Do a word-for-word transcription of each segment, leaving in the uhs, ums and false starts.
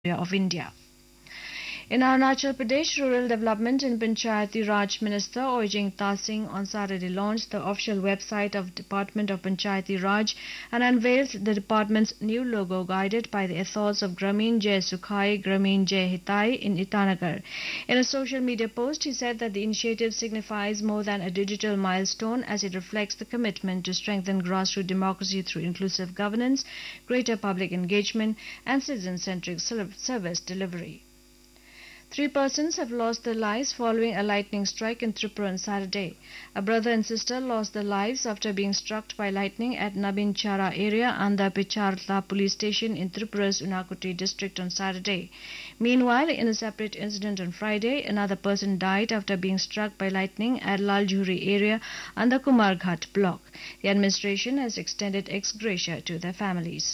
of India. In Arunachal Pradesh, Rural Development and Panchayati Raj Minister Oijing Tasing on Saturday launched the official website of Department of Panchayati Raj and unveiled the department's new logo guided by the ethos of Gramin Jai Sukhai, Gramin Jai Hitai in Itanagar. In a social media post, he said that the initiative signifies more than a digital milestone as it reflects the commitment to strengthen grassroots democracy through inclusive governance, greater public engagement, and citizen-centric service delivery. Three persons have lost their lives following a lightning strike in Tripura on Saturday. A brother and sister lost their lives after being struck by lightning at Nabinchara area under Picharla police station in Tripura's Unakoti district on Saturday. Meanwhile, in a separate incident on Friday, another person died after being struck by lightning at Laljuri area under Kumarghat block. The administration has extended ex gratia to their families.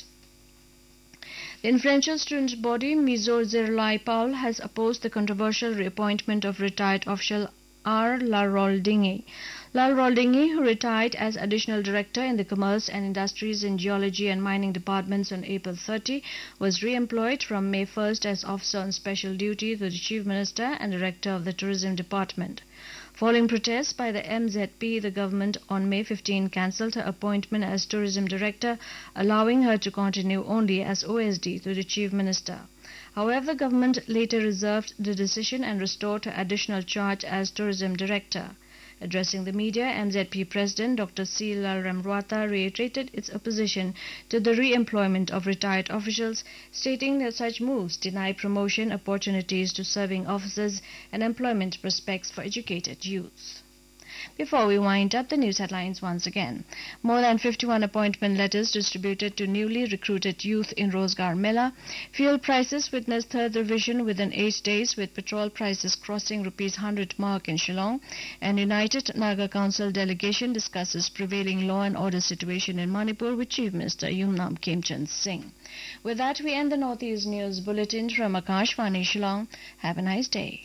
The influential students' body Mizo Zirlai Paul has opposed the controversial reappointment of retired official R. Lalroldingi. Lalroldingi, who retired as additional director in the Commerce and Industries in Geology and Mining departments on April thirtieth, was re-employed from May first as officer on special duty to the Chief Minister and Director of the Tourism Department. Following protests by the M Z P, the government on May fifteenth cancelled her appointment as Tourism Director, allowing her to continue only as O S D to the Chief Minister. However, the government later reserved the decision and restored her additional charge as Tourism Director. Addressing the media, M Z P President Doctor C. Lalramrwata reiterated its opposition to the re-employment of retired officials, stating that such moves deny promotion opportunities to serving officers and employment prospects for educated youths. Before we wind up, the news headlines once again. More than fifty-one appointment letters distributed to newly recruited youth in Rozgar Mela. Fuel prices witnessed third revision within eight days, with petrol prices crossing rupees one hundred mark in Shillong. And United Naga Council delegation discusses prevailing law and order situation in Manipur with Chief Minister Yumnam Khemchand Singh. With that, we end the Northeast News Bulletin from Akashvani Shillong. Have a nice day.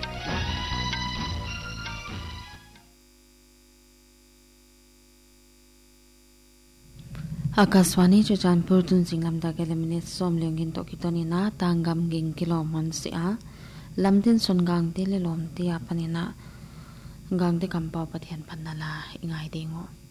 Akaswani Chachanpur tun singlam da geleminit som leongin to kitonina tanggam ging kilomon si a lamdin son gang te le lom te apanina gang te kampaw pathian pannala ingay dingo.